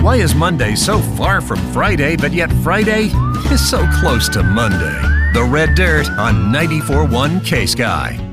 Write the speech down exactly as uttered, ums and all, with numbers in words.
Why is Monday so far from Friday, but yet Friday is so close to Monday? The Red Dirt on ninety-four point one K-Sky.